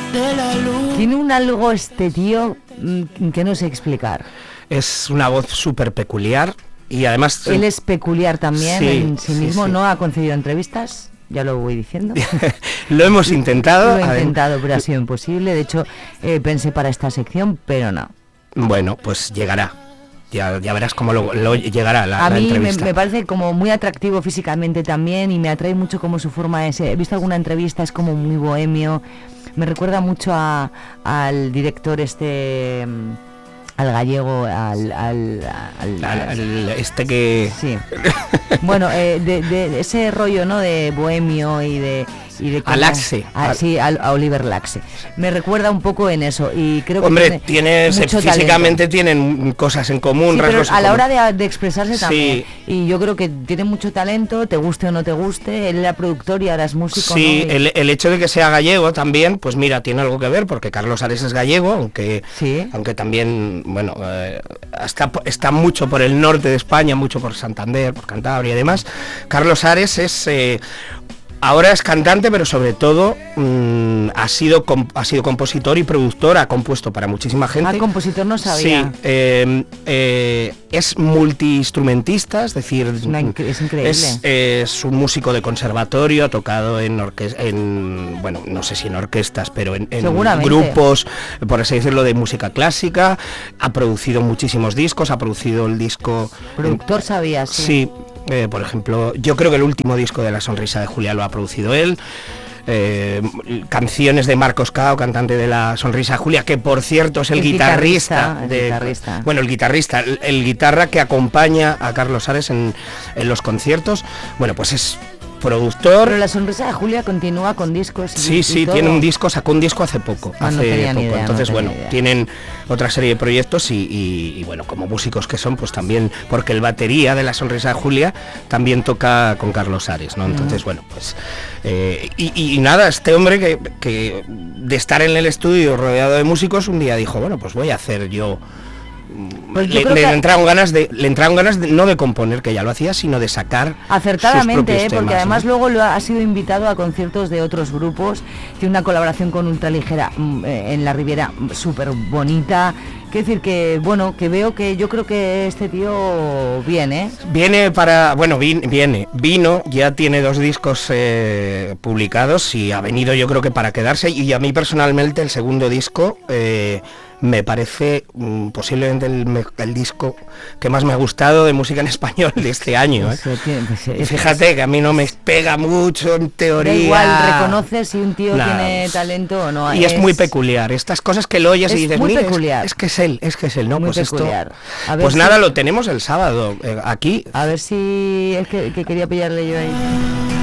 de la luz. Tiene un algo este tío que no sé explicar. Es una voz súper peculiar y además... Él es peculiar también en sí mismo, sí. no ha concedido entrevistas, ya lo voy diciendo. Lo hemos intentado. Lo he intentado, pero ha sido imposible. De hecho, pensé para esta sección, pero no. Bueno, pues llegará. Ya verás cómo lo llegará la a mí entrevista. me parece como muy atractivo físicamente también y me atrae mucho como su forma es. He visto alguna entrevista, es como muy bohemio. Me recuerda mucho al director al gallego, este que... Sí. Bueno, de ese rollo, ¿no? De bohemio y de a Laxe. Sí, a Oliver Laxe. Me recuerda un poco en eso y creo que Hombre, tiene mucho físicamente talento. Tienen cosas en común, sí, rasgos pero a en la común. hora de expresarse también. Sí. Y yo creo que tiene mucho talento, te guste o no te guste. Él era productor y ahora es músico. Sí, ¿no? el hecho de que sea gallego también, pues mira, tiene algo que ver, porque Carlos Ares es gallego, aunque también, bueno, está mucho por el norte de España, mucho por Santander, por Cantabria y demás. Carlos Ares es... ahora es cantante, pero sobre todo ha sido compositor y productor, ha compuesto para muchísima gente. Ah, compositor no sabía. Sí, es multiinstrumentista, es decir, es increíble. Es un músico de conservatorio, ha tocado bueno, no sé si en orquestas, pero en grupos, por así decirlo, de música clásica. Ha producido muchísimos discos, ha producido el disco... Productor sabías. Sí. Por ejemplo, yo creo que el último disco de La Sonrisa de Julia lo ha producido él. Canciones de Marcos Cao, cantante de La Sonrisa de Julia, que por cierto es el guitarrista. Bueno, el guitarra que acompaña a Carlos Ares en los conciertos. Bueno, pues es productor. Pero La Sonrisa de Julia continúa con discos. Sí, tiene un disco, sacó un disco hace poco. Entonces, bueno, tienen otra serie de proyectos y bueno, como músicos que son, pues también, porque el batería de La Sonrisa de Julia también toca con Carlos Ares, ¿no? Entonces, bueno, pues y nada, este hombre que de estar en el estudio rodeado de músicos, un día dijo, bueno, pues voy a hacer yo. Pues le entraron ganas de no de componer, que ya lo hacía, sino de sacar acertadamente, sus propios porque temas, además ¿no? luego ha sido invitado a conciertos de otros grupos. Tiene una colaboración con Ultraligera en la Riviera súper bonita. Quiero decir que, bueno, que veo que yo creo que este tío viene. Vino, ya tiene 2 discos publicados y ha venido, yo creo que para quedarse. Y a mí personalmente el segundo disco me parece posiblemente el disco que más me ha gustado de música en español de este año. Fíjate que a mí no me pega mucho en teoría. Da igual, reconoces si un tío tiene talento o no. Y es muy peculiar, estas cosas que lo oyes y dices, muy mira, peculiar. es que es él, ¿no? Muy Pues peculiar. esto, pues nada, lo tenemos el sábado aquí. A ver si es que quería pillarle yo ahí.